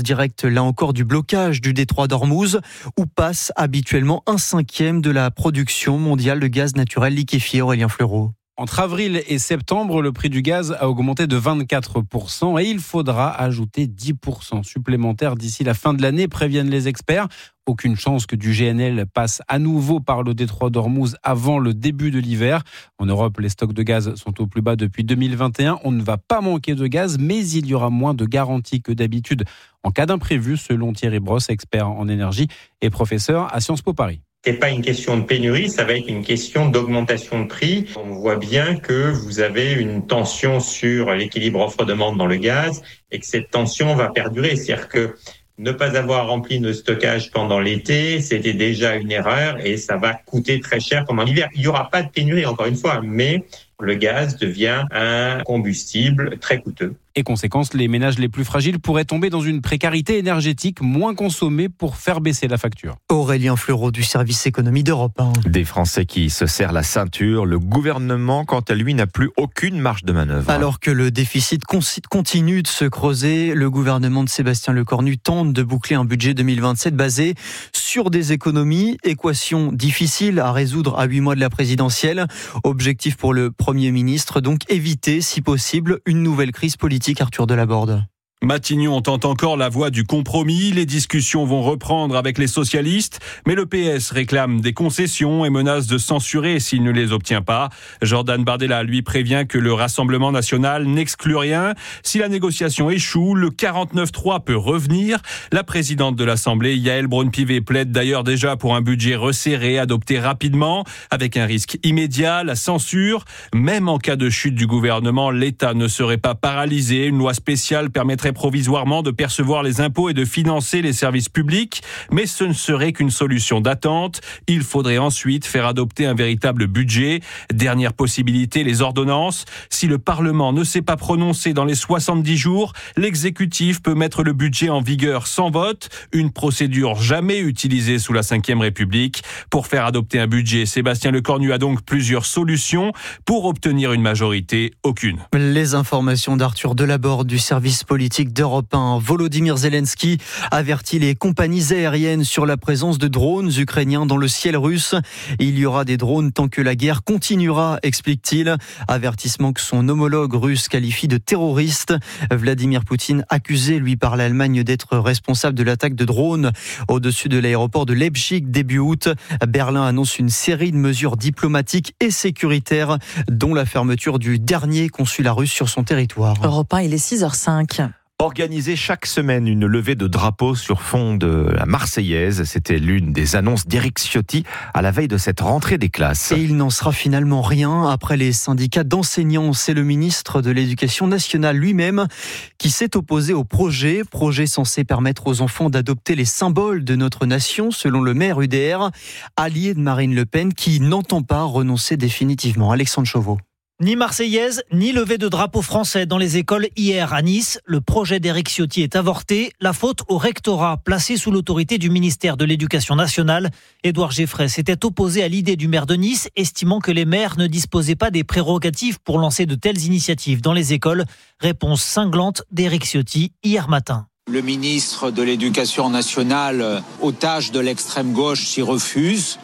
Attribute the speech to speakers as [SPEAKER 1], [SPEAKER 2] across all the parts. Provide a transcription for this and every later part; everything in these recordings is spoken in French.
[SPEAKER 1] directe, là encore, du blocage du détroit d'Ormuz, où passe habituellement 1/5 de la production mondiale de gaz naturel liquéfié. Aurélien Fleureau.
[SPEAKER 2] Entre avril et septembre, le prix du gaz a augmenté de 24% et il faudra ajouter 10% supplémentaires d'ici la fin de l'année, préviennent les experts. Aucune chance que du GNL passe à nouveau par le détroit d'Ormuz avant le début de l'hiver. En Europe, les stocks de gaz sont au plus bas depuis 2021. On ne va pas manquer de gaz, mais il y aura moins de garanties que d'habitude en cas d'imprévu, selon Thierry Brosse, expert en énergie et professeur à Sciences Po Paris.
[SPEAKER 3] C'est pas une question de pénurie, ça va être une question d'augmentation de prix. On voit bien que vous avez une tension sur l'équilibre offre-demande dans le gaz et que cette tension va perdurer. C'est-à-dire que ne pas avoir rempli nos stockages pendant l'été, c'était déjà une erreur et ça va coûter très cher pendant l'hiver. Il n'y aura pas de pénurie, encore une fois, mais le gaz devient un combustible très coûteux.
[SPEAKER 2] Et conséquence, les ménages les plus fragiles pourraient tomber dans une précarité énergétique, moins consommer pour faire baisser la facture.
[SPEAKER 1] Aurélien Fleureau du service économie d'Europe 1.
[SPEAKER 4] Des Français qui se serrent la ceinture. Le gouvernement, quant à lui, n'a plus aucune marge de manœuvre.
[SPEAKER 1] Alors que le déficit continue de se creuser, le gouvernement de Sébastien Lecornu tente de boucler un budget 2027 basé sur des économies. Équation difficile à résoudre à 8 mois de la présidentielle. Objectif pour le Premier ministre, donc éviter, si possible, une nouvelle crise politique. Arthur Delaborde.
[SPEAKER 5] Matignon entend encore la voix du compromis. Les discussions vont reprendre avec les socialistes, mais le PS réclame des concessions et menace de censurer s'il ne les obtient pas. Jordan Bardella, lui, prévient que le Rassemblement national n'exclut rien. Si la négociation échoue, le 49-3 peut revenir. La présidente de l'Assemblée, Yaël Braun-Pivet, plaide d'ailleurs déjà pour un budget resserré, adopté rapidement, avec un risque immédiat, la censure. Même en cas de chute du gouvernement, l'État ne serait pas paralysé. Une loi spéciale permettrait provisoirement de percevoir les impôts et de financer les services publics, mais ce ne serait qu'une solution d'attente. Il faudrait ensuite faire adopter un véritable budget. Dernière possibilité, les ordonnances. Si le Parlement ne s'est pas prononcé dans les 70 jours, l'exécutif peut mettre le budget en vigueur sans vote, une procédure jamais utilisée sous la Ve République. Pour faire adopter un budget, Sébastien Lecornu a donc plusieurs solutions. Pour obtenir une majorité, aucune.
[SPEAKER 1] Les informations d'Arthur Delaborde du service politique d'Europe 1. Volodymyr Zelensky avertit les compagnies aériennes sur la présence de drones ukrainiens dans le ciel russe. Il y aura des drones tant que la guerre continuera, explique-t-il. Avertissement que son homologue russe qualifie de terroriste. Vladimir Poutine, accusé, lui, par l'Allemagne d'être responsable de l'attaque de drones au-dessus de l'aéroport de Leipzig début août. Berlin annonce une série de mesures diplomatiques et sécuritaires, dont la fermeture du dernier consulat russe sur son territoire.
[SPEAKER 6] Europe 1, il est 6h05.
[SPEAKER 4] Organiser chaque semaine une levée de drapeaux sur fond de la Marseillaise, c'était l'une des annonces d'Éric Ciotti à la veille de cette rentrée des classes.
[SPEAKER 1] Et il n'en sera finalement rien après les syndicats d'enseignants. C'est le ministre de l'Éducation nationale lui-même qui s'est opposé au projet censé permettre aux enfants d'adopter les symboles de notre nation, selon le maire UDR, allié de Marine Le Pen, qui n'entend pas renoncer définitivement. Alexandre Chauveau.
[SPEAKER 7] Ni Marseillaise, ni levée de drapeau français dans les écoles hier à Nice. Le projet d'Éric Ciotti est avorté. La faute au rectorat, placé sous l'autorité du ministère de l'Éducation nationale. Édouard Geffray s'était opposé à l'idée du maire de Nice, estimant que les maires ne disposaient pas des prérogatives pour lancer de telles initiatives dans les écoles. Réponse cinglante d'Éric Ciotti hier matin.
[SPEAKER 8] Le ministre de l'Éducation nationale, otage de l'extrême gauche, s'y refuse.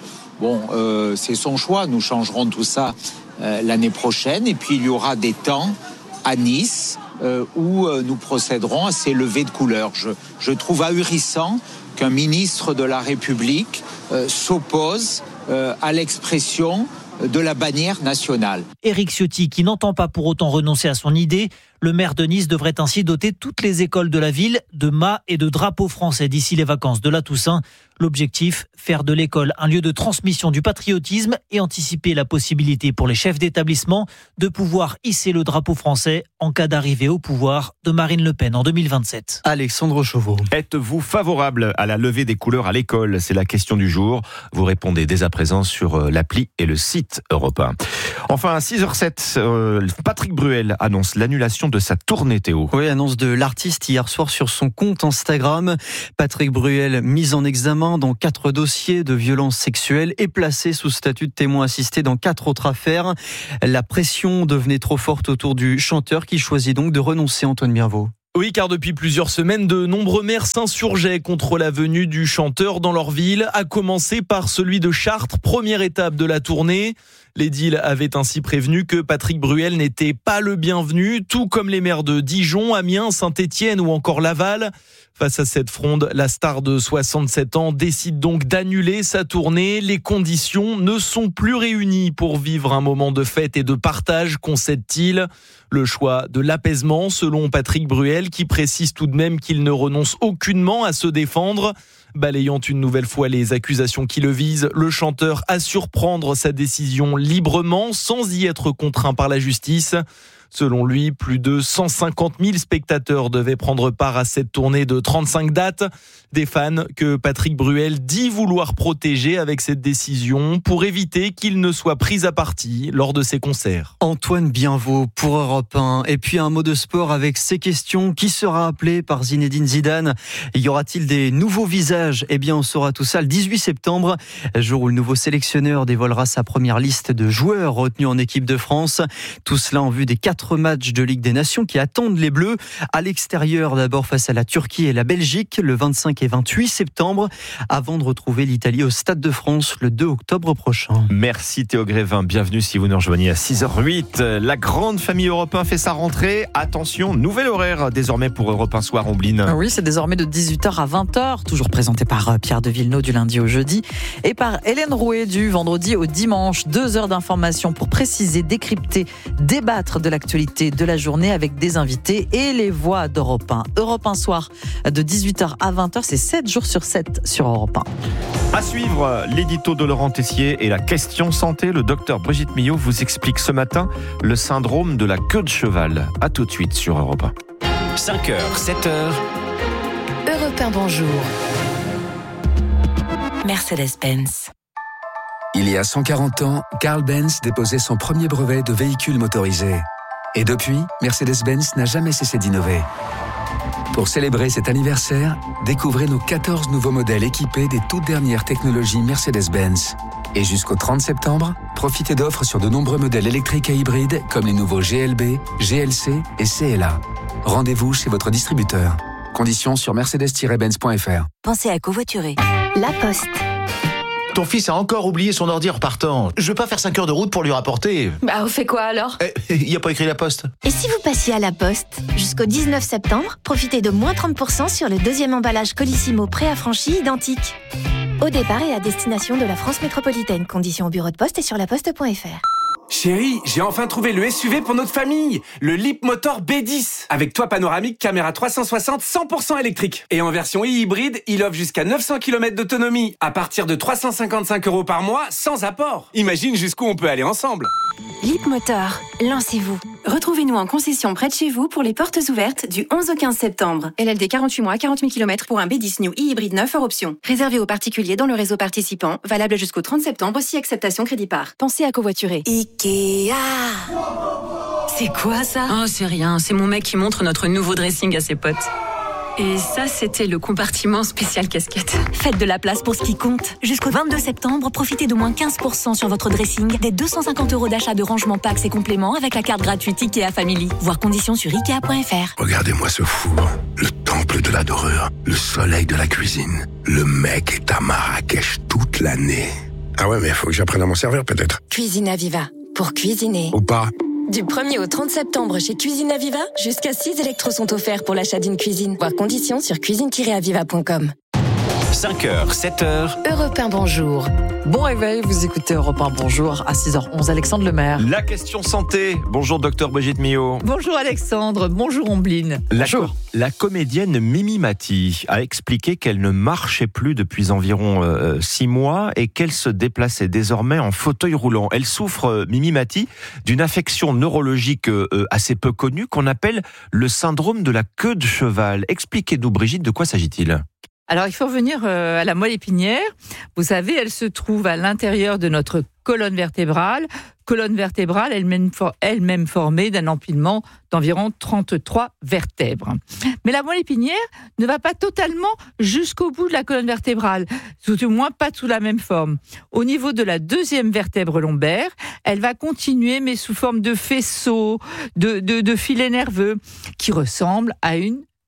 [SPEAKER 8] C'est son choix. Nous changerons tout ça l'année prochaine, et puis il y aura des temps à Nice où nous procéderons à ces levées de couleurs. Je trouve ahurissant qu'un ministre de la République s'oppose à l'expression de la bannière nationale.
[SPEAKER 7] Éric Ciotti, qui n'entend pas pour autant renoncer à son idée, le maire de Nice devrait ainsi doter toutes les écoles de la ville de mâts et de drapeaux français d'ici les vacances de la Toussaint. L'objectif, faire de l'école un lieu de transmission du patriotisme et anticiper la possibilité pour les chefs d'établissement de pouvoir hisser le drapeau français en cas d'arrivée au pouvoir de Marine Le Pen en 2027.
[SPEAKER 1] Alexandre Chauveau.
[SPEAKER 4] Êtes-vous favorable à la levée des couleurs à l'école ? C'est la question du jour. Vous répondez dès à présent sur l'appli et le site Europe 1. Enfin, à 6h07, Patrick Bruel annonce l'annulation de sa tournée Théo.
[SPEAKER 1] Oui, annonce de l'artiste hier soir sur son compte Instagram. Patrick Bruel, mis en examen dans 4 dossiers de violences sexuelles et placé sous statut de témoin assisté dans 4 autres affaires. La pression devenait trop forte autour du chanteur qui choisit donc de renoncer, Antoine Bienvaux.
[SPEAKER 9] Oui, car depuis plusieurs semaines, de nombreux maires s'insurgeaient contre la venue du chanteur dans leur ville, à commencer par celui de Chartres, première étape de la tournée. L'édile avait ainsi prévenu que Patrick Bruel n'était pas le bienvenu, tout comme les maires de Dijon, Amiens, Saint-Étienne ou encore Laval. Face à cette fronde, la star de 67 ans décide donc d'annuler sa tournée. Les conditions ne sont plus réunies pour vivre un moment de fête et de partage, concède-t-il. Le choix de l'apaisement, selon Patrick Bruel, qui précise tout de même qu'il ne renonce aucunement à se défendre. Balayant une nouvelle fois les accusations qui le visent, le chanteur assure prendre sa décision librement, sans y être contraint par la justice. Selon lui, plus de 150 000 spectateurs devaient prendre part à cette tournée de 35 dates. Des fans que Patrick Bruel dit vouloir protéger avec cette décision pour éviter qu'ils ne soient pris à partie lors de ses concerts.
[SPEAKER 1] Antoine Bienvaux pour Europe 1. Et puis un mot de sport avec ces questions. Qui sera appelé par Zinedine Zidane? Y aura-t-il des nouveaux visages? Eh bien, on saura tout ça le 18 septembre, jour où le nouveau sélectionneur dévoilera sa première liste de joueurs retenus en équipe de France. Tout cela en vue des 4 matchs de Ligue des Nations qui attendent les Bleus. À l'extérieur, d'abord face à la Turquie et la Belgique, le 25 et 28 septembre, avant de retrouver l'Italie au Stade de France le 2 octobre prochain.
[SPEAKER 4] Merci Théo Grévin, bienvenue si vous nous rejoignez à 6h08. La grande famille Europe 1 fait sa rentrée. Attention, nouvel horaire désormais pour Europe 1 Soir, Ombline.
[SPEAKER 6] Oui, c'est désormais de 18h à 20h, toujours présenté par Pierre de Villeneuve du lundi au jeudi et par Hélène Rouet du vendredi au dimanche. 2 heures d'information pour préciser, décrypter, débattre de l'actualité de la journée avec des invités et les voix d'Europe 1. Europe 1 Soir de 18h à 20h, c'est 7 jours sur 7 sur Europe 1.
[SPEAKER 4] À suivre, l'édito de Laurent Tessier et la question santé. Le docteur Brigitte Millot vous explique ce matin le syndrome de la queue de cheval. À tout de suite sur Europe 1.
[SPEAKER 10] 5h, 7h.
[SPEAKER 11] Europe 1, bonjour. Mercedes-Benz.
[SPEAKER 10] Il y a 140 ans, Carl Benz déposait son premier brevet de véhicule motorisé. Et depuis, Mercedes-Benz n'a jamais cessé d'innover. Pour célébrer cet anniversaire, découvrez nos 14 nouveaux modèles équipés des toutes dernières technologies Mercedes-Benz. Et jusqu'au 30 septembre, profitez d'offres sur de nombreux modèles électriques et hybrides comme les nouveaux GLB, GLC et CLA. Rendez-vous chez votre distributeur. Conditions sur mercedes-benz.fr.
[SPEAKER 11] Pensez à covoiturer.
[SPEAKER 12] La Poste. Ton fils a encore oublié son ordi en repartant. Je veux pas faire 5 heures de route pour lui rapporter.
[SPEAKER 13] Bah, on fait quoi alors ?
[SPEAKER 12] Il y a pas écrit La Poste.
[SPEAKER 13] Et si vous passiez à La Poste ? Jusqu'au 19 septembre, profitez de moins 30% sur le deuxième emballage Colissimo pré-affranchi identique. Au départ et à destination de la France métropolitaine. Conditions au bureau de poste et sur laposte.fr.
[SPEAKER 14] Chérie, j'ai enfin trouvé le SUV pour notre famille, le Leapmotor B10. Avec toit panoramique, caméra 360, 100% électrique. Et en version hybride, il offre jusqu'à 900 km d'autonomie, à partir de 355 € par mois, sans apport. Imagine jusqu'où on peut aller ensemble.
[SPEAKER 15] Leapmotor, lancez-vous. Retrouvez-nous en concession près de chez vous pour les portes ouvertes du 11 au 15 septembre.
[SPEAKER 16] LLD 48 mois, 40 000 km pour un B10 New e-hybride 9 hors option. Réservé aux particuliers dans le réseau participant, valable jusqu'au 30 septembre si acceptation crédit par.
[SPEAKER 15] Pensez à covoiturer.
[SPEAKER 11] Ikea.
[SPEAKER 15] C'est quoi ça ?
[SPEAKER 17] Oh, c'est rien, c'est mon mec qui montre notre nouveau dressing à ses potes. Et ça, c'était le compartiment spécial casquette.
[SPEAKER 15] Faites de la place pour ce qui compte. Jusqu'au 22 septembre, profitez de moins 15% sur votre dressing, des 250 € d'achat de rangement packs et compléments avec la carte gratuite Ikea Family. Voir conditions sur Ikea.fr.
[SPEAKER 18] Regardez-moi ce four, le temple de la dorure, le soleil de la cuisine. Le mec est à Marrakech toute l'année. Ah ouais, mais faut que j'apprenne à m'en servir peut-être.
[SPEAKER 11] Cuisine Aviva, pour cuisiner.
[SPEAKER 18] Ou pas.
[SPEAKER 11] Du 1er au 30 septembre chez Cuisine Aviva, jusqu'à 6 électros sont offerts pour l'achat d'une cuisine. Voir conditions sur cuisine-aviva.com.
[SPEAKER 10] 5h, 7h.
[SPEAKER 11] Europe 1, bonjour.
[SPEAKER 6] Bon réveil, vous écoutez Europe 1, bonjour. À 6h11, Alexandre Lemaire.
[SPEAKER 4] La question santé. Bonjour docteur Brigitte Millot.
[SPEAKER 6] Bonjour Alexandre, bonjour Ombline.
[SPEAKER 4] La comédienne Mimi Mati a expliqué qu'elle ne marchait plus depuis environ 6 mois et qu'elle se déplaçait désormais en fauteuil roulant. Elle souffre, Mimi Mati, d'une affection neurologique assez peu connue qu'on appelle le syndrome de la queue de cheval. Expliquez-nous Brigitte, de quoi s'agit-il ?
[SPEAKER 19] Alors, il faut revenir à la moelle épinière. Vous savez, elle se trouve à l'intérieur de notre colonne vertébrale elle-même formée d'un empilement d'environ 33 vertèbres. Mais la moelle épinière ne va pas totalement jusqu'au bout de la colonne vertébrale, tout au moins pas sous la même forme. Au niveau de la deuxième vertèbre lombaire, elle va continuer, mais sous forme de faisceau, de filet nerveux, qui ressemble à une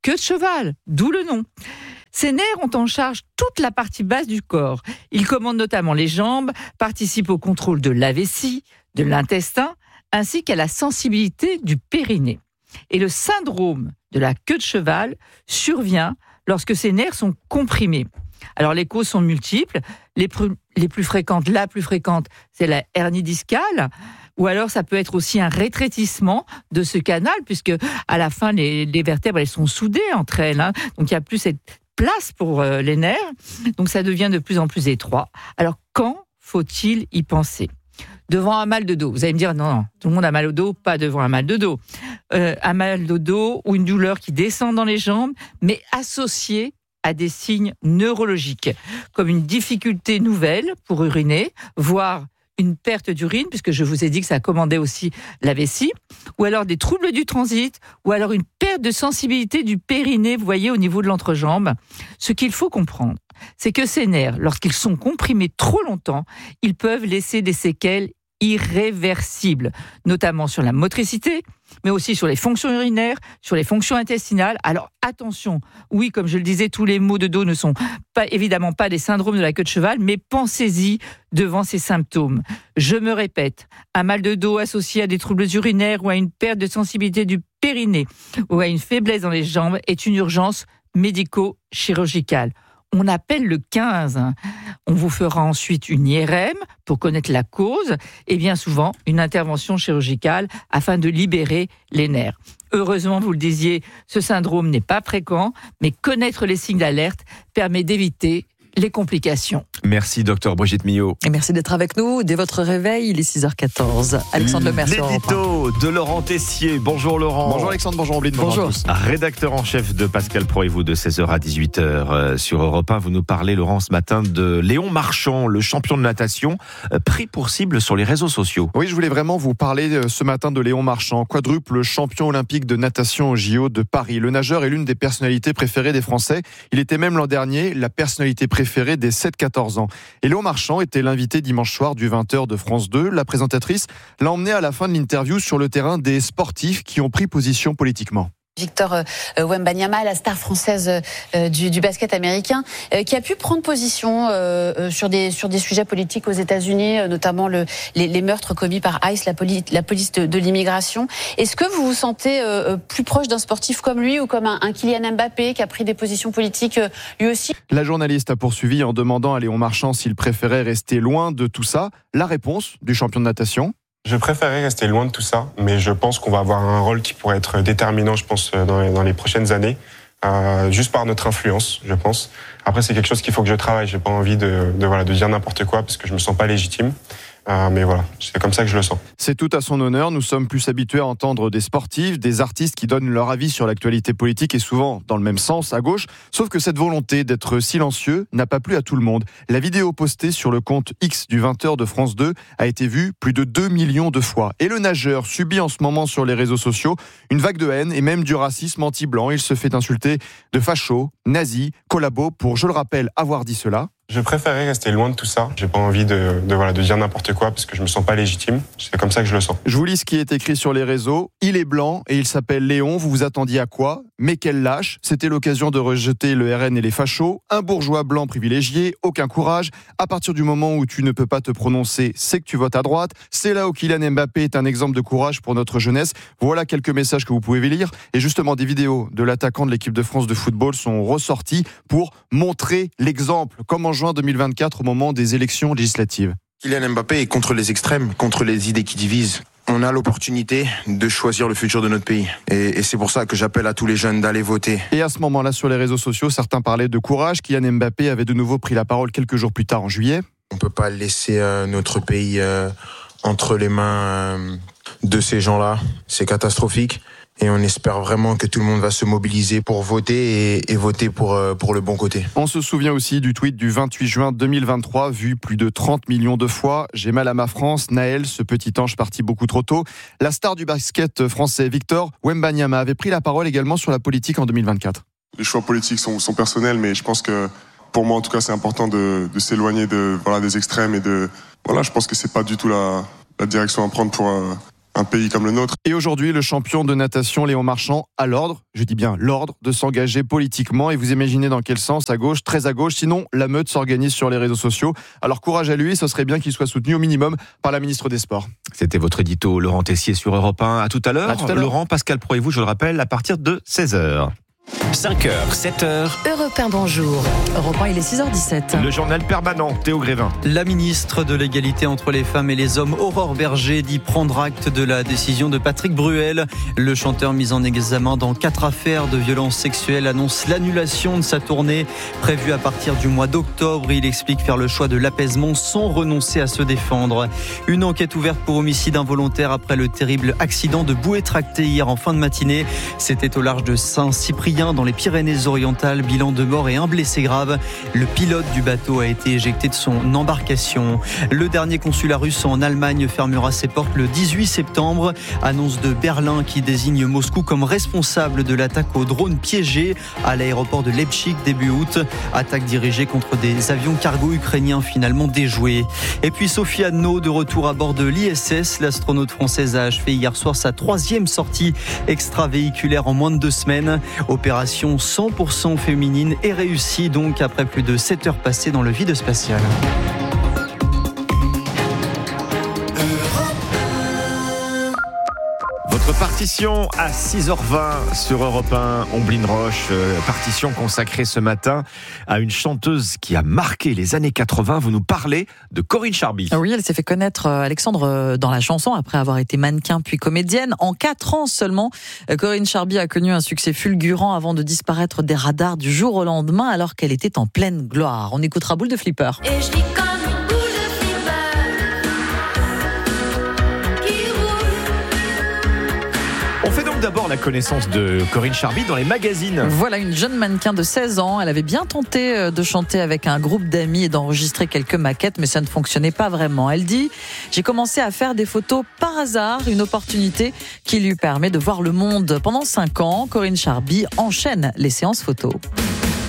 [SPEAKER 19] queue de cheval, d'où le nom. Ces nerfs ont en charge toute la partie basse du corps. Ils commandent notamment les jambes, participent au contrôle de la vessie, de l'intestin, ainsi qu'à la sensibilité du périnée. Et le syndrome de la queue de cheval survient lorsque ces nerfs sont comprimés. Alors les causes sont multiples. Les plus fréquentes, la plus fréquente, c'est la hernie discale. Ou alors ça peut être aussi un rétrécissement de ce canal, puisque à la fin, les vertèbres elles sont soudées entre elles. Donc il n'y a plus cette place pour les nerfs. Donc ça devient de plus en plus étroit. Alors quand faut-il y penser ? Devant un mal de dos. Vous allez me dire, non, tout le monde a mal au dos, pas devant un mal de dos. Un mal de dos ou une douleur qui descend dans les jambes, mais associée à des signes neurologiques, comme une difficulté nouvelle pour uriner, voire une perte d'urine, puisque je vous ai dit que ça commandait aussi la vessie, ou alors des troubles du transit, ou alors une perte de sensibilité du périnée, vous voyez, au niveau de l'entrejambe. Ce qu'il faut comprendre, c'est que ces nerfs, lorsqu'ils sont comprimés trop longtemps, ils peuvent laisser des séquelles irréversibles, notamment sur la motricité, mais aussi sur les fonctions urinaires, sur les fonctions intestinales. Alors attention, oui, comme je le disais, tous les maux de dos ne sont évidemment pas des syndromes de la queue de cheval, mais pensez-y devant ces symptômes. Je me répète, un mal de dos associé à des troubles urinaires ou à une perte de sensibilité du périnée ou à une faiblesse dans les jambes est une urgence médico-chirurgicale. On appelle le 15. On vous fera ensuite une IRM pour connaître la cause et bien souvent une intervention chirurgicale afin de libérer les nerfs. Heureusement, vous le disiez, ce syndrome n'est pas fréquent, mais connaître les signes d'alerte permet d'éviter les complications.
[SPEAKER 4] Merci Dr Brigitte Millot.
[SPEAKER 6] Et merci d'être avec nous. Dès votre réveil, il est 6h14. Alexandre Lemaire sur Europe 1.
[SPEAKER 4] L'édito de Laurent Tessier. Bonjour Laurent.
[SPEAKER 20] Bonjour Alexandre, bonjour Ambline.
[SPEAKER 6] Bonjour.
[SPEAKER 4] Rédacteur en chef de Pascal Pro et vous de 16h à 18h sur Europe 1. Vous nous parlez Laurent ce matin de Léon Marchand, le champion de natation, pris pour cible sur les réseaux sociaux.
[SPEAKER 20] Oui, je voulais vraiment vous parler ce matin de Léon Marchand, quadruple champion olympique de natation au JO de Paris. Le nageur est l'une des personnalités préférées des Français. Il était même l'an dernier la personnalité préférée des 7-14 ans. Et Léon Marchand était l'invité dimanche soir du 20h de France 2. La présentatrice l'a emmené à la fin de l'interview sur le terrain des sportifs qui ont pris position politiquement.
[SPEAKER 21] Victor Wembanyama, la star française du basket américain, qui a pu prendre position sur des sujets politiques aux États-Unis, notamment les meurtres commis par ICE, la police de l'immigration. Est-ce que vous vous sentez plus proche d'un sportif comme lui ou comme un Kylian Mbappé qui a pris des positions politiques lui aussi ?
[SPEAKER 20] La journaliste a poursuivi en demandant à Léon Marchand s'il préférait rester loin de tout ça. La réponse du champion de natation :
[SPEAKER 22] je préférerais rester loin de tout ça, mais je pense qu'on va avoir un rôle qui pourrait être déterminant, je pense, dans les prochaines années, juste par notre influence, je pense. Après, c'est quelque chose qu'il faut que je travaille. J'ai pas envie de dire n'importe quoi parce que je me sens pas légitime. Mais voilà, c'est comme ça que je le sens.
[SPEAKER 20] C'est tout à son honneur. Nous sommes plus habitués à entendre des sportifs, des artistes qui donnent leur avis sur l'actualité politique et souvent dans le même sens, à gauche. Sauf que cette volonté d'être silencieux n'a pas plu à tout le monde. La vidéo postée sur le compte X du 20h de France 2 a été vue plus de 2 millions de fois. Et le nageur subit en ce moment sur les réseaux sociaux une vague de haine et même du racisme anti-blanc. Il se fait insulter de facho, nazi, collabo pour, je le rappelle, avoir dit cela.
[SPEAKER 22] Je préférerais rester loin de tout ça. J'ai pas envie de dire n'importe quoi parce que je me sens pas légitime. C'est comme ça que je le sens.
[SPEAKER 20] Je vous lis ce qui est écrit sur les réseaux. Il est blanc et il s'appelle Léon. Vous vous attendiez à quoi ? Mais quel lâche. C'était l'occasion de rejeter le RN et les fachos. Un bourgeois blanc privilégié, aucun courage. À partir du moment où tu ne peux pas te prononcer, c'est que tu votes à droite. C'est là où Kylian Mbappé est un exemple de courage pour notre jeunesse. Voilà quelques messages que vous pouvez lire. Et justement, des vidéos de l'attaquant de l'équipe de France de football sont ressorties pour montrer l'exemple. Comme en juin 2024 au moment des élections législatives.
[SPEAKER 23] Kylian Mbappé est contre les extrêmes, contre les idées qui divisent. On a l'opportunité de choisir le futur de notre pays. Et c'est pour ça que j'appelle à tous les jeunes d'aller voter.
[SPEAKER 20] Et à ce moment-là, sur les réseaux sociaux, certains parlaient de courage. Kylian Mbappé avait de nouveau pris la parole quelques jours plus tard en juillet.
[SPEAKER 23] On ne peut pas laisser notre pays entre les mains de ces gens-là. C'est catastrophique. Et on espère vraiment que tout le monde va se mobiliser pour voter et voter pour le bon côté.
[SPEAKER 20] On se souvient aussi du tweet du 28 juin 2023, vu plus de 30 millions de fois. J'ai mal à ma France, Naël, ce petit ange parti beaucoup trop tôt. La star du basket français, Victor Wembanyama, avait pris la parole également sur la politique en 2024.
[SPEAKER 24] Les choix politiques sont personnels, mais je pense que pour moi, en tout cas, c'est important de s'éloigner des extrêmes et je pense que c'est pas du tout la direction à prendre un pays comme le nôtre.
[SPEAKER 20] Et aujourd'hui, le champion de natation Léon Marchand a l'ordre, je dis bien l'ordre, de s'engager politiquement. Et vous imaginez dans quel sens? À gauche, très à gauche. Sinon, la meute s'organise sur les réseaux sociaux. Alors courage à lui, ce serait bien qu'il soit soutenu au minimum par la ministre des Sports.
[SPEAKER 4] C'était votre édito, Laurent Tessier sur Europe 1. À tout à l'heure. Laurent, Pascal Pro et vous, je le rappelle, à partir de 16h.
[SPEAKER 2] 5h, 7h.
[SPEAKER 13] Europe 1, bonjour.
[SPEAKER 6] Europe 1, il est 6h17.
[SPEAKER 4] Le journal permanent, Théo Grévin.
[SPEAKER 1] La ministre de l'égalité entre les femmes et les hommes, Aurore Berger, dit prendre acte de la décision de Patrick Bruel. Le chanteur mis en examen dans 4 affaires de violences sexuelles annonce l'annulation de sa tournée prévue à partir du mois d'octobre. Il explique faire le choix de l'apaisement sans renoncer à se défendre. Une enquête ouverte pour homicide involontaire après le terrible accident de bouée tractée hier en fin de matinée. C'était au large de Saint-Cyprien dans les Pyrénées-Orientales. Bilan de mort et un blessé grave. Le pilote du bateau a été éjecté de son embarcation. Le dernier consulat russe en Allemagne fermera ses portes le 18 septembre. Annonce de Berlin qui désigne Moscou comme responsable de l'attaque aux drones piégés à l'aéroport de Leipzig début août. Attaque dirigée contre des avions cargo ukrainiens finalement déjoués. Et puis Sophie Anneau de retour à bord de l'ISS. L'astronaute française a achevé hier soir sa 3e sortie extravéhiculaire en moins de 2 semaines. Opération 100% féminine et réussie donc après plus de 7 heures passées dans le vide spatial.
[SPEAKER 4] Votre partition à 6h20 sur Europe 1, Omblin Roche, partition consacrée ce matin à une chanteuse qui a marqué les années 80. Vous nous parlez de Corinne Charby.
[SPEAKER 6] Oui, elle s'est fait connaître, Alexandre, dans la chanson après avoir été mannequin puis comédienne. En 4 ans seulement, Corinne Charby a connu un succès fulgurant avant de disparaître des radars du jour au lendemain alors qu'elle était en pleine gloire. On écoutera Boule de Flipper.
[SPEAKER 3] Et je dis comme une boule de flipper qui roule.
[SPEAKER 4] On fait donc d'abord la connaissance de Corinne Charby dans les magazines.
[SPEAKER 6] Voilà une jeune mannequin de 16 ans. Elle avait bien tenté de chanter avec un groupe d'amis et d'enregistrer quelques maquettes, mais ça ne fonctionnait pas vraiment. Elle dit « J'ai commencé à faire des photos par hasard, une opportunité qui lui permet de voir le monde. » Pendant 5 ans, Corinne Charby enchaîne les séances photos.